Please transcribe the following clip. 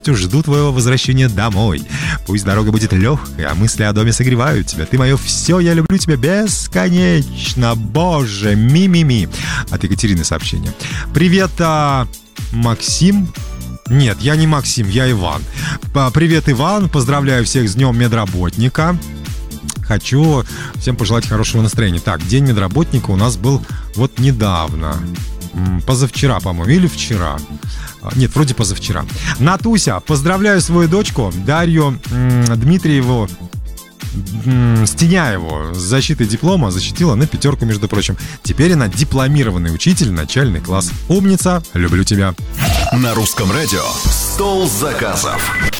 Жду твоего возвращения домой. Пусть дорога будет легкой, а мысли о доме согревают тебя. Ты мое все, я люблю тебя бесконечно. Боже, ми-ми-ми. От Екатерины сообщение. Привет, Максим. Нет, я не Максим, я Иван. Привет, Иван. Поздравляю всех с Днем медработника. Хочу всем пожелать хорошего настроения. Так, День медработника у нас был вот недавно. Позавчера, по-моему, или вчера. Нет, вроде позавчера. Натуся, поздравляю свою дочку Дарью Дмитриеву Стеняеву с защитой диплома. Защитила на 5, между прочим. Теперь она дипломированный учитель, начальный класс. Умница, люблю тебя. На русском радио «Стол заказов».